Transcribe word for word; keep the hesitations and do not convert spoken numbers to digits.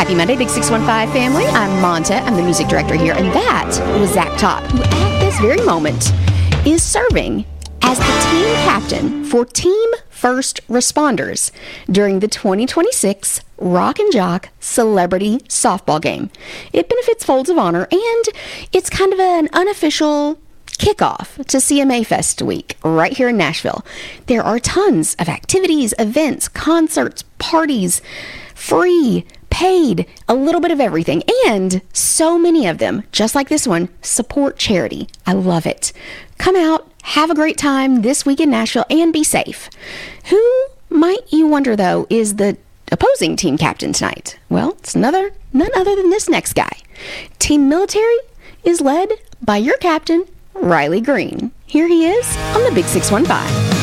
Happy Monday, Big six one five family. I'm Monta. I'm the music director here, and that was Zach Topp, who at this very moment is serving as the team captain for Team First Responders during the twenty twenty-six Rock and Jock Celebrity Softball Game. It benefits Folds of Honor, and it's kind of an unofficial kickoff to C M A Fest week right here in Nashville. There are tons of activities, events, concerts, parties, free, paid, a little bit of everything, and so many of them, just like this one, support charity. I love it. Come out, have a great time this week in Nashville, and be safe. Who, might you wonder, though, is the opposing team captain tonight? Well, it's another, none other than this next guy. Team Military is led by your captain, Riley Green. Here he is on the Big six one five.